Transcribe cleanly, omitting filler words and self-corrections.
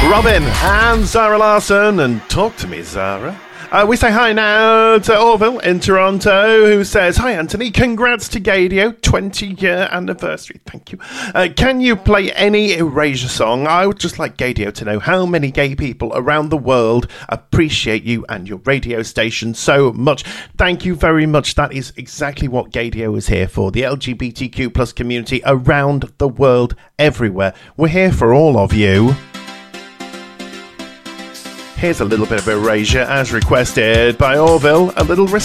Robin and Zara Larson, and talk to me, Zara. We say hi now to Orville in Toronto, who says, "Hi Anthony, congrats to Gaydio, 20-year anniversary." Thank you. Can you play any Erasure song? I would just like Gaydio to know how many gay people around the world appreciate you and your radio station so much. Thank you very much. That is exactly what Gaydio is here for. The LGBTQ plus community around the world, everywhere. We're here for all of you. Here's a little bit of Erasure as requested by Orville. A little